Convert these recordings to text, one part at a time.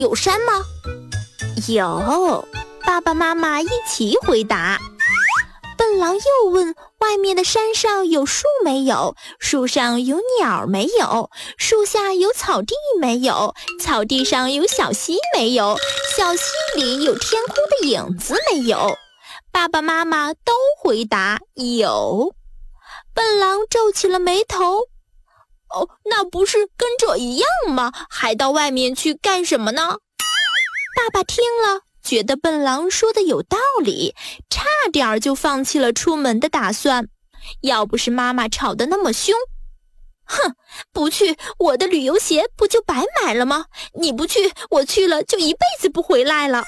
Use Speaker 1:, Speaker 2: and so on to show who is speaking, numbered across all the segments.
Speaker 1: 有山吗？
Speaker 2: 有，爸爸妈妈一起回答。笨狼又问，外面的山上有树没有？树上有鸟没有？树下有草地没有？草地上有小溪没有？小溪里有天空的影子没有？爸爸妈妈都回答有。笨狼皱起了眉头。
Speaker 1: 哦，那不是跟这一样吗？还到外面去干什么呢？
Speaker 2: 爸爸听了，觉得笨狼说的有道理，差点就放弃了出门的打算。要不是妈妈吵得那么凶，
Speaker 1: 哼，不去，我的旅游鞋不就白买了吗？你不去，我去了就一辈子不回来了。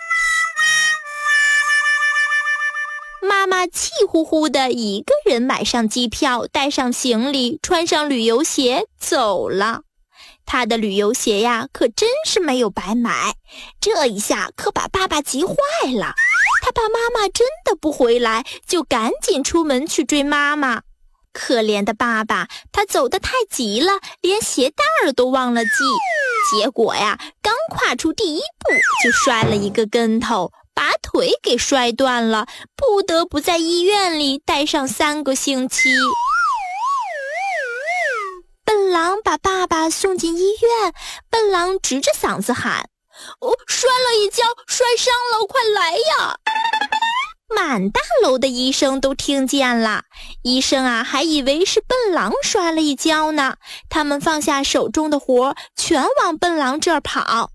Speaker 2: 妈妈气呼呼地一个人买上机票，带上行李，穿上旅游鞋走了。她的旅游鞋呀，可真是没有白买，这一下可把爸爸急坏了。他怕妈妈真的不回来，就赶紧出门去追妈妈。可怜的爸爸，他走得太急了，连鞋带儿都忘了系。结果呀，刚跨出第一步，就摔了一个跟头，把腿给摔断了，不得不在医院里待上3个星期。笨狼把爸爸送进医院，笨狼直着嗓子喊：
Speaker 1: 摔了一跤，摔伤了，快来呀！
Speaker 2: 满大楼的医生都听见了，医生啊还以为是笨狼摔了一跤呢，他们放下手中的活，全往笨狼这儿跑。